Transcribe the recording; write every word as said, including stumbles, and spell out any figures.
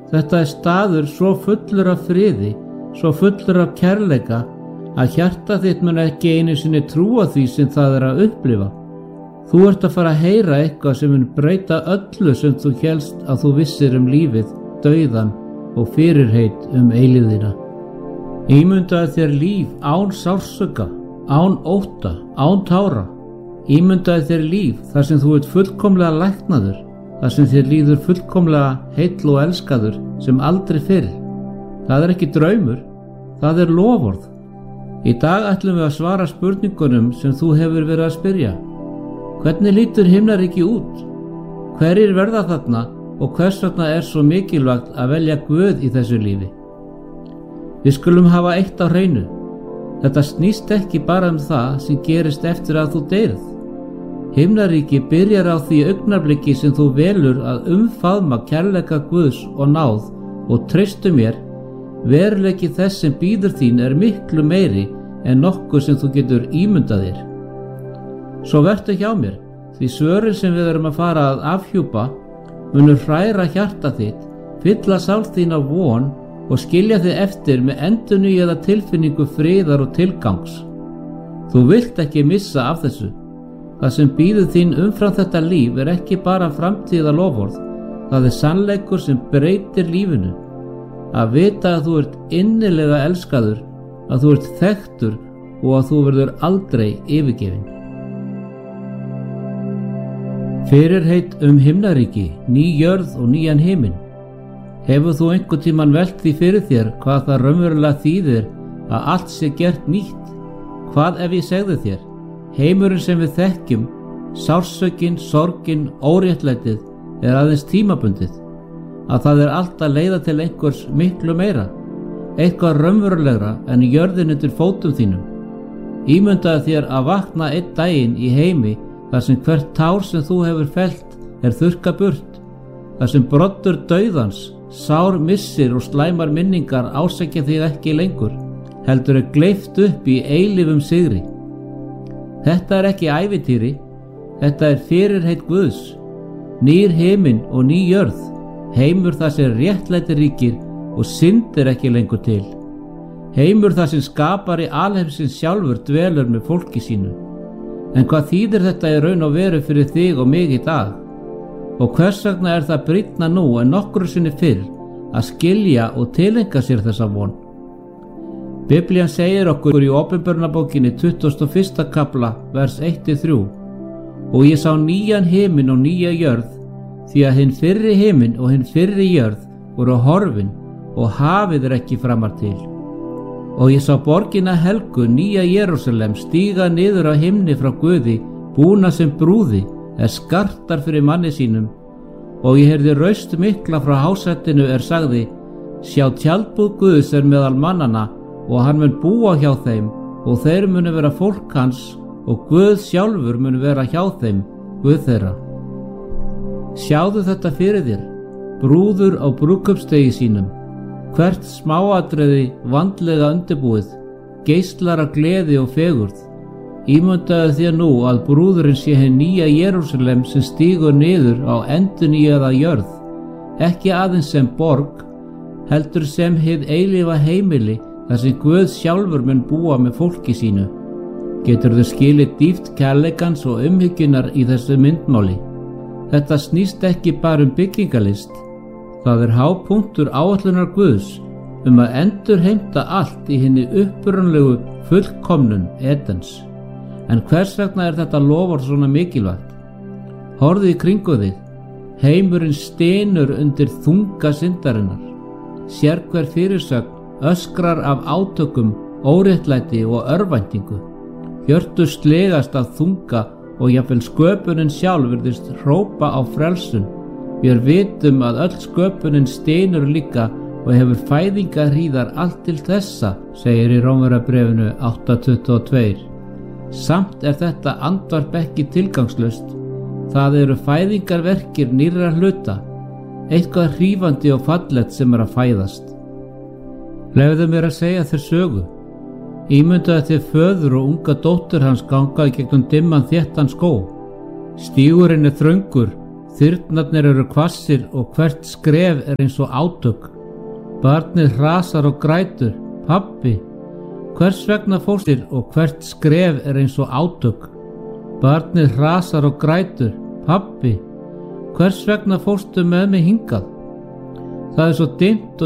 Þetta er staður svo fullur af friði, svo fullur af kærleika, að hjarta þitt mun ekki einu sinni trúa því sem það er að upplifa. Þú ert að fara að heyra eitthvað sem mun breyta öllu sem þú hélst að þú vissir um lífið, dauðan og fyrirheit um eilífðina. Ímyndaðu þér líf án sársauka, án ótta, án tára. Ímyndaðu þér líf þar sem þú ert fullkomlega læknaður, þar sem þér líður fullkomlega heill og elskaður sem aldrei fyrr. Það er ekki draumur, það er loforð. Í dag ætlum við að svara spurningunum sem þú hefur verið að spyrja. Hvernig lítur himnaríki út? Hverjir verða þarna og hvers vegna er svo mikilvægt að velja Guð í þessu lífi? Við skulum hafa eitt á hreinu. Þetta snýst ekki bara um það sem gerist eftir að þú deyrð. Himnaríki byrjar á því augnabliki sem þú velur að umfaðma kærleika Guðs og náð og treystu mér, veruleiki þess sem bíður þín er miklu meiri en nokkuð sem þú getur ímyndað þér. Svo vertu hjá mér, því svörin sem við erum að fara að afhjúpa munu hræra hjarta þitt, fylla sál þín af von og skilja þig eftir með endurnýjaða tilfinningu friðar og tilgangs. Þú vilt ekki missa af þessu. Það sem bíður þín umfram þetta líf er ekki bara framtíða loforð, það er sannleikur sem breytir lífinu. Að vita að þú ert innilega elskaður, að þú ert þekktur og að þú verður aldrei yfirgefin. Fyrirheit um himnaríki, ný jörð og nýjan himinn. Hefur þú einhvern tímann velt því fyrir þér hvað það raunverulega þýðir að allt sé gert nýtt? Hvað ef ég segði þér? Heimurinn sem við þekkjum, sársökin, sorgin, óréttlætið er aðeins tímabundið. Að það er allt að leiða til einhvers miklu meira, eitthvað raunverulegra en jörðin undir fótum þínum. Ímyndaðu þér að vakna einn daginn í heimi þar sem hvert tár sem þú hefur fellt er þurrka burt, þar sem broddur dauðans, sár missir og slæmar minningar ásækja þig ekki lengur, heldur er gleypt upp í eilífum sigri. Þetta er ekki ævintýri, þetta er fyrirheit Guðs, nýr himinn og ný jörð, heimur þar sem réttlæti ríkir og synd er ekki lengur til. Heimur þar sem skapari alheimsins sjálfur dvelur með fólki sínu. En hvað þýðir þetta í raun og veru fyrir þig og mig í dag? Og hvers vegna er það brýnna nú en nokkru sinni fyrr að skilja og tileinka sér þessa von? Biblían segir okkur í Opinberunarbókinni tuttugasta og fyrsta kafla, vers eitt til þrjú: Og ég sá nýjan himinn og nýja jörð, því að hinn fyrri himinn og hinn fyrri jörð voru horfin og hafið er ekki framar til. Og ég sá borgina helgu, nýja Jerúsalem, stíga niður á himni frá Guði, búna sem brúði, er skartar fyrir manni sínum. Og ég heyrði raust mikla frá hásættinu er sagði: Sjá, tjaldbúð Guðs er meðal mannana, og hann mun búa hjá þeim, og þeir munu vera fólk hans, og Guð sjálfur mun vera hjá þeim, Guð þeirra. Sjáðu þetta fyrir þér, brúður á brúðkaupsdegi sínum, hvert smáatriði vandlega undirbúið, geislar af gleði og fegurð. Ímyndaðu þér nú að brúðurinn sé hinn nýja Jerúsalem sem stígur niður á endurnýjaða jörð, ekki aðeins sem borg, heldur sem hið eilífa heimili þar sem Guð sjálfur mun búa með fólki sínu. Geturðu skilið dýpt kærleikans og umhyggjunar í þessu myndmáli? Þetta snýst ekki bara um byggingalist. Það er hápunktur áætlunar Guðs um að endurheimta allt í hinni upprunalegu fullkomnun Edens. En hvers vegna er þetta lofar svona mikilvægt? Horfðu í kringu þig. Heimurinn stynur undir þunga syndarinnar. Sérhver fyrirsögn öskrar af átökum, óréttlæti og örvæntingu. Hjörtu slegast af þunga og jafnvel sköpunin sjálf virðist hrópa á frelsun. Við vitum að öll sköpunin stynur líka og hefur fæðingarhríðar allt til þessa, segir í Rómverjabréfinu átta tuttugu og tvö. Samt er þetta andvarp ekki tilgangslaust. Það eru fæðingarverkir nýrra hluta, eitthvað hrífandi og fallegt sem er að fæðast. Leyfðu mér að segja þér sögu. Ímyndaðu þér föður og unga dóttur hans ganga í gegnum dimman þéttan skóg. Stígurinn er þröngur, Þyrnarnir eru hvassir og hvert skref er eins og átök. Barnið hrasar og grætur, pabbi, hvers vegna fórstir og hvert skref er eins og átök. Barnið hrasar og grætur, pabbi, hvers vegna fórstu með mig hingað? Það er svo dimmt og